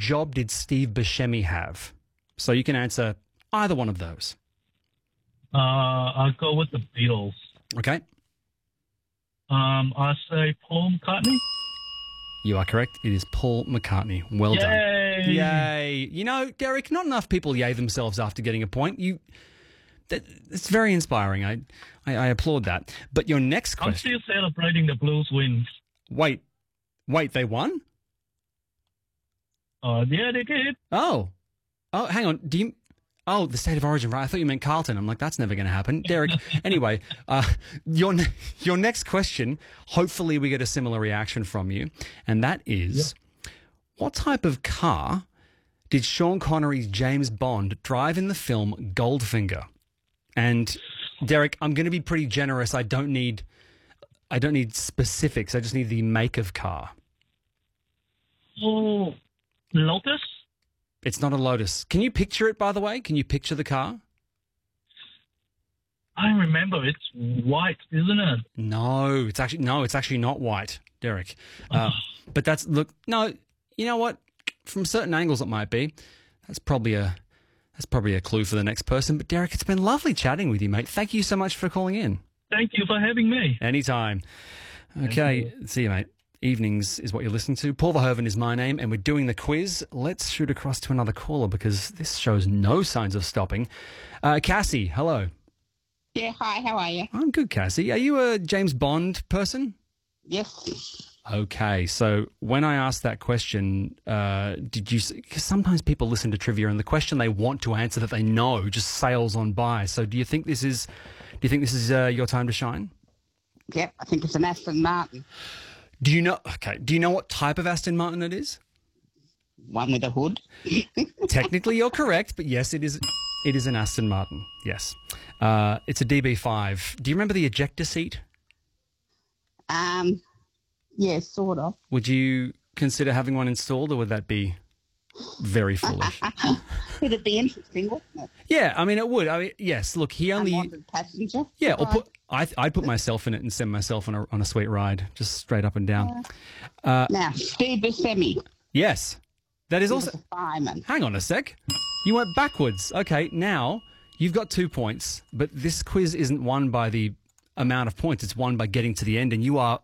job did Steve Buscemi have? So you can answer either one of those. I'll go with the Beatles. Okay. I'll say Paul McCartney. You are correct. It is Paul McCartney. Well Yay! done. Yay. You know, Derek, not enough people yay themselves after getting a point. It's very inspiring. I applaud that. But your next question... I'm still celebrating the Blues wins. Wait, they won? Yeah, they did. Oh, hang on. Oh, the state of origin, right? I thought you meant Carlton. I'm like, that's never going to happen. Derek, anyway, your next question, hopefully we get a similar reaction from you, and that is, What type of car did Sean Connery's James Bond drive in the film Goldfinger? And, Derek, I'm going to be pretty generous. I don't need specifics. I just need the make of car. Oh, Lotus? It's not a Lotus. Can you picture it, by the way? Can you picture the car? I remember. It's white, isn't it? No, it's actually not white, Derek. But you know what? From certain angles it might be. That's probably a clue for the next person. But Derek, it's been lovely chatting with you, mate. Thank you so much for calling in. Thank you for having me. Anytime. Okay, see you, mate. Evenings is what you're listening to. Paul Verhoeven is my name, and we're doing the quiz. Let's shoot across to another caller because this shows no signs of stopping. Cassie, hello. Yeah, hi, how are you? I'm good, Cassie. Are you a James Bond person? Yes. Okay, so when I asked that question, did you... Because sometimes people listen to trivia and the question they want to answer that they know just sails on by. So do you think this is your time to shine? Yep, I think it's an Aston Martin. Do you know what type of Aston Martin it is? One with a hood. Technically, you're correct, but yes, it is an Aston Martin. Yes. It's a DB5. Do you remember the ejector seat? Yeah, sort of. Would you consider having one installed, or would that be very foolish? Would it be interesting, wouldn't it? Yeah, I mean, it would. I mean, yes, look, he only... Unwanted passenger. Yeah, I'd put myself in it and send myself on a sweet ride, just straight up and down. Now, Steve Buscemi. Yes. That is He also... was a fireman. Hang on a sec. You went backwards. Okay, now you've got 2 points, but this quiz isn't won by the amount of points. It's won by getting to the end, and you are